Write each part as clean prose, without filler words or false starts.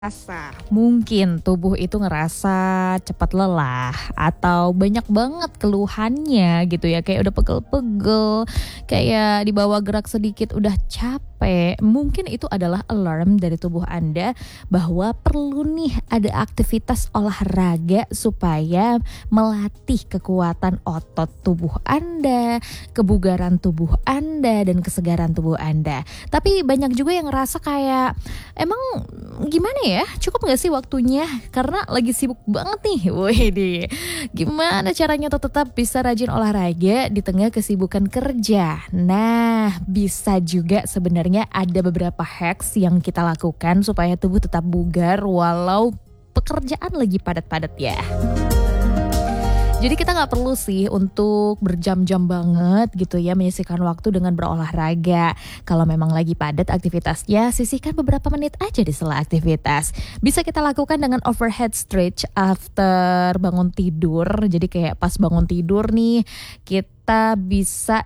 Mungkin tubuh itu ngerasa cepat lelah atau banyak banget keluhannya gitu ya, kayak udah pegel-pegel, kayak dibawa gerak sedikit udah capek. Mungkin itu adalah alarm dari tubuh Anda bahwa perlu nih ada aktivitas olahraga supaya melatih kekuatan otot tubuh Anda, kebugaran tubuh Anda, dan kesegaran tubuh Anda. Tapi banyak juga yang ngerasa kayak, emang gimana ya, cukup gak sih waktunya? Karena lagi sibuk banget nih. Widih, gimana caranya tuh tetap bisa rajin olahraga di tengah kesibukan kerja? Nah, bisa juga sebenarnya ada beberapa hacks yang kita lakukan supaya tubuh tetap bugar walau pekerjaan lagi padat-padat ya. Jadi kita nggak perlu sih untuk berjam-jam banget gitu ya menyisihkan waktu dengan berolahraga. Kalau memang lagi padat aktivitasnya, sisihkan beberapa menit aja di sela aktivitas. Bisa kita lakukan dengan overhead stretch after bangun tidur. Jadi kayak pas bangun tidur nih, kita bisa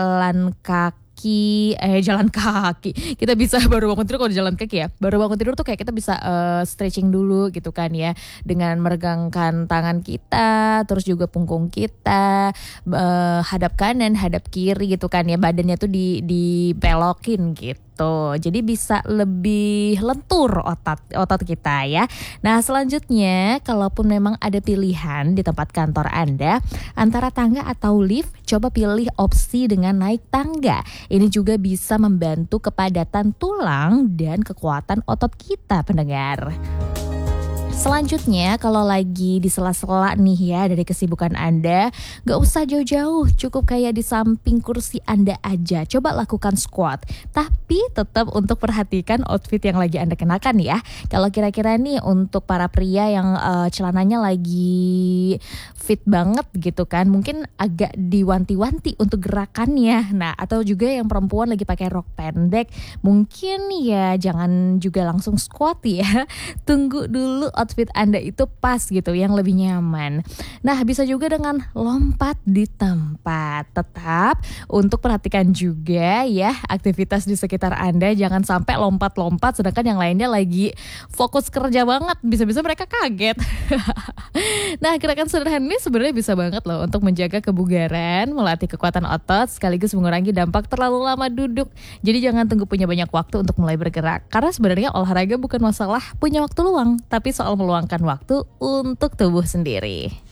jalan kaki. Kita bisa baru bangun tidur, kalau jalan kaki ya. Baru bangun tidur tuh kayak kita bisa stretching dulu gitu kan ya. Dengan meregangkan tangan kita, terus juga punggung kita, hadap kanan, hadap kiri gitu kan ya. Badannya tuh dibelokin gitu. Jadi bisa lebih lentur otot kita ya. Nah, selanjutnya kalaupun memang ada pilihan di tempat kantor Anda antara tangga atau lift, coba pilih opsi dengan naik tangga. Ini juga bisa membantu kepadatan tulang dan kekuatan otot kita, pendengar. Selanjutnya, kalau lagi di sela-sela nih ya dari kesibukan Anda, gak usah jauh-jauh, cukup kayak di samping kursi Anda aja. Coba lakukan squat, tapi tetap untuk perhatikan outfit yang lagi Anda kenakan ya. Kalau kira-kira nih untuk para pria yang celananya lagi fit banget gitu kan, mungkin agak diwanti-wanti untuk gerakannya. Nah, atau juga yang perempuan lagi pakai rok pendek, mungkin ya jangan juga langsung squat ya. Tunggu dulu outfit Anda itu pas gitu, yang lebih nyaman. Nah, bisa juga dengan lompat di tempat. Tetap untuk perhatikan juga ya aktivitas di sekitar Anda, jangan sampai lompat-lompat sedangkan yang lainnya lagi fokus kerja banget, bisa-bisa mereka kaget. Nah, gerakan sederhana ini sebenarnya bisa banget loh untuk menjaga kebugaran, melatih kekuatan otot, sekaligus mengurangi dampak terlalu lama duduk. Jadi jangan tunggu punya banyak waktu untuk mulai bergerak, karena sebenarnya olahraga bukan masalah punya waktu luang, tapi soal meluangkan waktu untuk tubuh sendiri.